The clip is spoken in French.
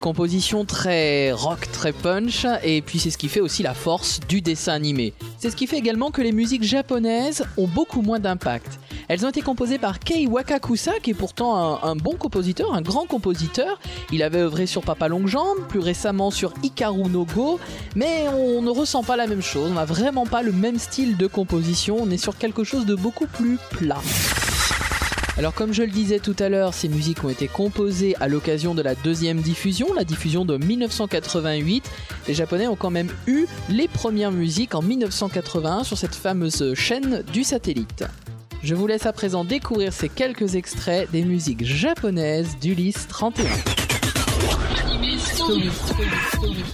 Composition très rock, très punch, et puis c'est ce qui fait aussi la force du dessin animé. C'est ce qui fait également que les musiques japonaises ont beaucoup moins d'impact. Elles ont été composées par Kei Wakakusa, qui est pourtant un bon compositeur, un grand compositeur. Il avait œuvré sur Papa Longue Jambe, plus récemment sur Hikaru no Go, mais on ne ressent pas la même chose, on n'a vraiment pas le même style de composition, on est sur quelque chose de beaucoup plus plat. Alors comme je le disais tout à l'heure, ces musiques ont été composées à l'occasion de la deuxième diffusion, la diffusion de 1988. Les Japonais ont quand même eu les premières musiques en 1981 sur cette fameuse chaîne du satellite. Je vous laisse à présent découvrir ces quelques extraits des musiques japonaises d'Ulysse 31.